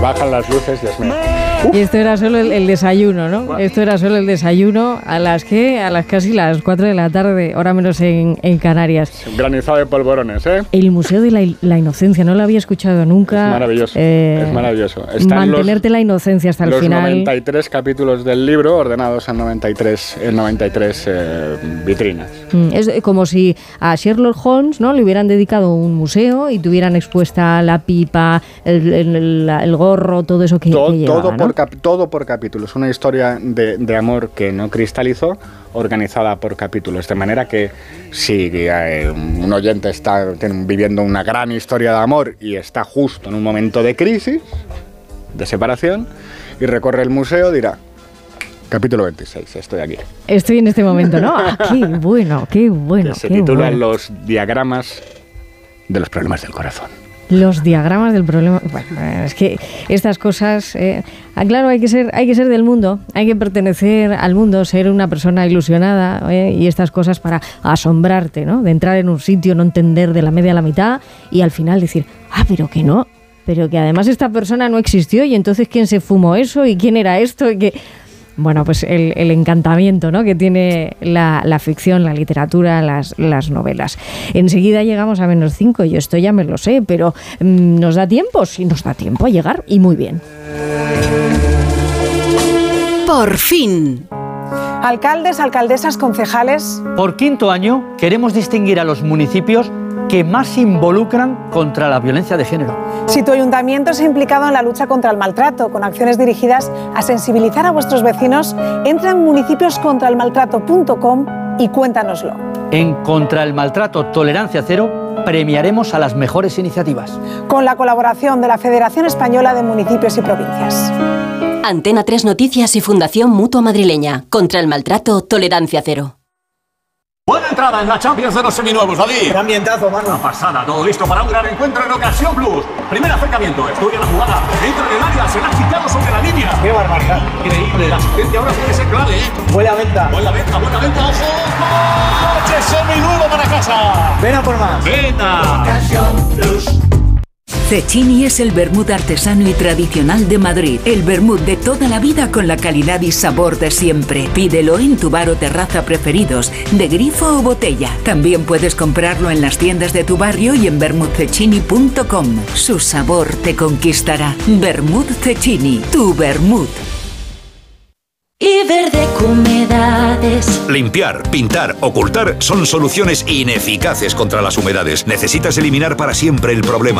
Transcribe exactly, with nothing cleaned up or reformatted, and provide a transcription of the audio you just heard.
Bajan las luces, Dios mío. Y esto era solo el, el desayuno, ¿no? Bueno. Esto era solo el desayuno a las que a las casi las cuatro de la tarde, hora menos en, en Canarias. Un granizado de polvorones, ¿eh? El Museo de la, la Inocencia, no lo había escuchado nunca. Es maravilloso, eh, es maravilloso. Están mantenerte los, la inocencia hasta el los final. Los noventa y tres capítulos del libro ordenados en noventa y tres, en noventa y tres eh, vitrinas. Es como si a Sherlock Holmes, ¿no?, le hubieran dedicado un museo y tuvieran expuesta la pipa, el, el, el, el gorro, todo eso que, todo, que llevaba, todo, ¿no? por cap, todo por capítulos. Una historia de, de amor que no cristalizó, organizada por capítulos. De manera que si eh, un oyente está viviendo una gran historia de amor y está justo en un momento de crisis, de separación, y recorre el museo, dirá: capítulo veintiséis, estoy aquí. Estoy en este momento, ¿no? Ah, qué bueno, qué bueno. Que se qué titulan bueno. Los diagramas de los problemas del corazón. Los diagramas del problema. Bueno, es que estas cosas, eh, claro, hay que ser, hay que ser del mundo, hay que pertenecer al mundo, ser una persona ilusionada, eh, y estas cosas para asombrarte, ¿no? De entrar en un sitio, no entender de la media a la mitad y al final decir, ah, pero que no, pero que además esta persona no existió y entonces ¿quién se fumó eso? ¿Y quién era esto? Y que... Bueno, pues el, el encantamiento, ¿no?, que tiene la, la ficción, la literatura, las, las novelas. Enseguida llegamos a menos cinco, yo esto ya me lo sé, pero mmm, ¿nos da tiempo? Sí, nos da tiempo a llegar y muy bien. Por fin. Alcaldes, alcaldesas, concejales. Por quinto año queremos distinguir a los municipios que más se involucran contra la violencia de género. Si tu ayuntamiento se ha implicado en la lucha contra el maltrato, con acciones dirigidas a sensibilizar a vuestros vecinos, entra en municipios contra el maltrato punto com y cuéntanoslo. En Contra el Maltrato Tolerancia Cero premiaremos a las mejores iniciativas. Con la colaboración de la Federación Española de Municipios y Provincias. Antena tres Noticias y Fundación Mutua Madrileña. Contra el Maltrato Tolerancia Cero. Buena entrada en la Champions de los seminuevos, David. Qué ambientazo, mano. Una pasada, todo listo para un gran encuentro en Ocasión Plus. Primer acercamiento, estudia la jugada, entra en el área, se la ha quitado sobre la línea. Qué barbaridad. Increíble, la asistencia ahora tiene que ser clave, ¿eh? Buena venta. Buena venta, buena venta, ojo. ¡Coche seminuevo para casa! Ven a por más. Venta. Ocasión Plus. Cecchini es el vermut artesano y tradicional de Madrid. El vermut de toda la vida con la calidad y sabor de siempre. Pídelo en tu bar o terraza preferidos, de grifo o botella. También puedes comprarlo en las tiendas de tu barrio y en vermut cecchini punto com. Su sabor te conquistará. Vermut Cecchini, tu vermut. Iberdeco-Humedades. Limpiar, pintar, ocultar son soluciones ineficaces contra las humedades. Necesitas eliminar para siempre el problema.